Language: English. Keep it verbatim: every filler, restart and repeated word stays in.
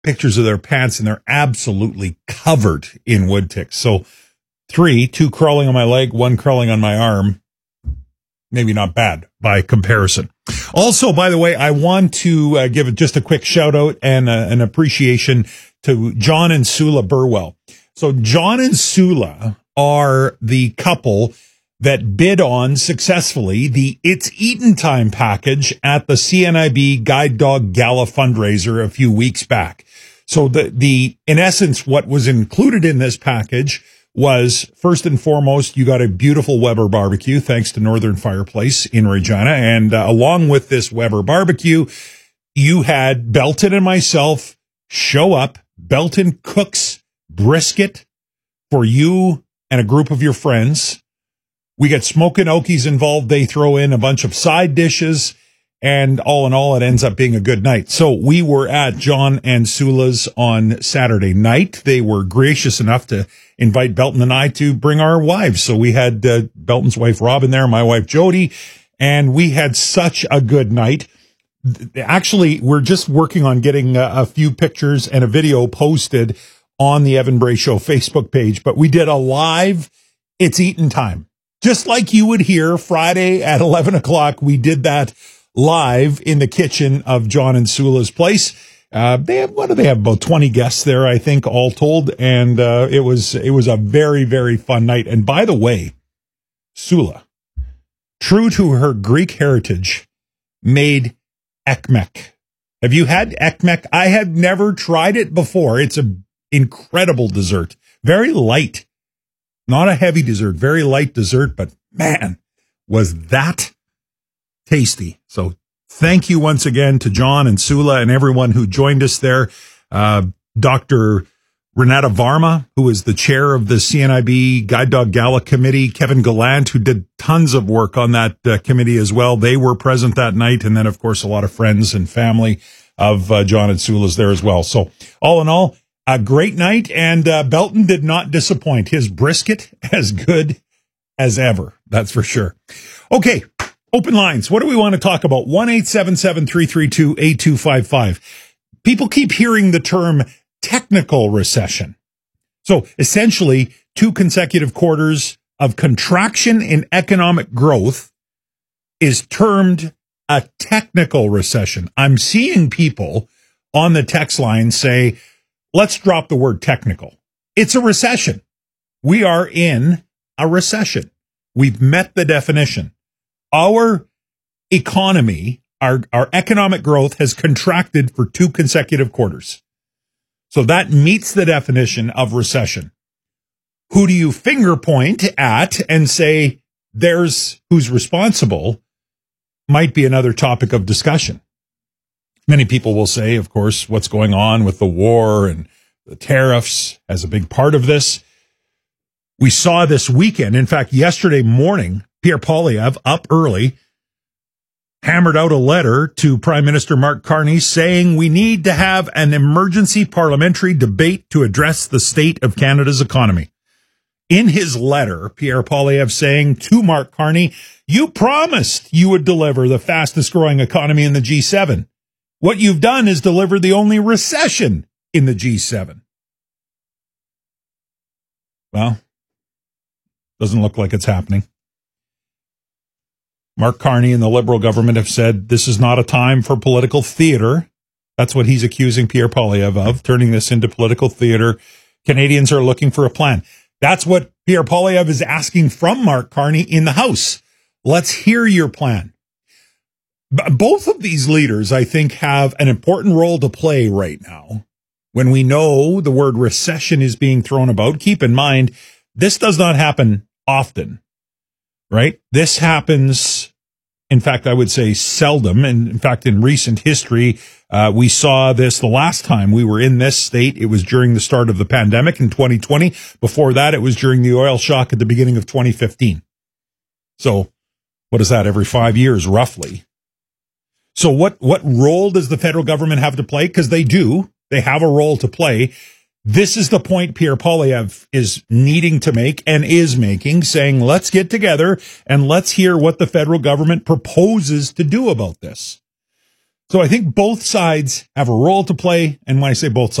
pictures of their pants, and they're absolutely covered in wood ticks. So three, two crawling on my leg, one crawling on my arm. Maybe not bad by comparison. Also, by the way, I want to uh, give just a quick shout out and uh, an appreciation to John and Sula Burwell. So John and Sula are the couple that bid on successfully the It's Eaten Time package at the C N I B Guide Dog Gala fundraiser a few weeks back. So the, the, in essence, what was included in this package was, first and foremost, you got a beautiful Weber barbecue, thanks to Northern Fireplace in Regina. And uh, along with this Weber barbecue, you had Belton and myself show up. Belton cooks brisket for you and a group of your friends. We get Smokin' Okies involved. They throw in a bunch of side dishes. And all in all, it ends up being a good night. So we were at John and Sula's on Saturday night. They were gracious enough to invite Belton and I to bring our wives. So we had uh, Belton's wife Robin there, my wife Jody, and we had such a good night. Actually, we're just working on getting a, a few pictures and a video posted on the Evan Bray Show Facebook page, but we did a live It's Eaten Time. Just like you would hear Friday at eleven o'clock, we did that live in the kitchen of John and Sula's place. Uh, they have, what do they have? About twenty guests there, I think, all told. And, uh, it was, it was a very, very fun night. And by the way, Sula, true to her Greek heritage, made ekmek. Have you had ekmek? I had never tried it before. It's an incredible dessert. Very light. Not a heavy dessert, very light dessert, but man, was that tasty. So thank you once again to John and Sula and everyone who joined us there. Uh, Doctor Renata Varma, who is the chair of the C N I B Guide Dog Gala Committee, Kevin Gallant, who did tons of work on that uh, committee as well. They were present that night. And then, of course, a lot of friends and family of uh, John and Sula's there as well. So all in all, a great night. And uh, Belton did not disappoint. His brisket as good as ever. That's for sure. Okay. Open lines. What do we want to talk about? one eight seven seven, three three two, eight two five five. People keep hearing the term technical recession. So essentially, two consecutive quarters of contraction in economic growth is termed a technical recession. I'm seeing people on the text line say, let's drop the word technical. It's a recession. We are in a recession. We've met the definition. Our economy, our, our economic growth has contracted for two consecutive quarters. So that meets the definition of recession. Who do you finger point at and say there's who's responsible might be another topic of discussion. Many people will say, of course, what's going on with the war and the tariffs as a big part of this. We saw this weekend, in fact, yesterday morning, Pierre Poilievre, up early, hammered out a letter to Prime Minister Mark Carney saying we need to have an emergency parliamentary debate to address the state of Canada's economy. In his letter, Pierre Poilievre saying to Mark Carney, you promised you would deliver the fastest growing economy in the G seven. What you've done is deliver the only recession in the G seven. Well, doesn't look like it's happening. Mark Carney and the Liberal government have said this is not a time for political theater. That's what he's accusing Pierre Poilievre of, turning this into political theater. Canadians are looking for a plan. That's what Pierre Poilievre is asking from Mark Carney in the House. Let's hear your plan. B- both of these leaders, I think, have an important role to play right now. When we know the word recession is being thrown about, keep in mind, this does not happen often, right? This happens, in fact, I would say seldom. And in fact, in recent history, uh, we saw this the last time we were in this state. It was during the start of the pandemic in twenty twenty. Before that, it was during the oil shock at the beginning of twenty fifteen. So what is that? Every five years, roughly. So what, what role does the federal government have to play? Because they do. They have a role to play. This is the point Pierre Poilievre is needing to make and is making, saying, let's get together and let's hear what the federal government proposes to do about this. So I think both sides have a role to play. And when I say both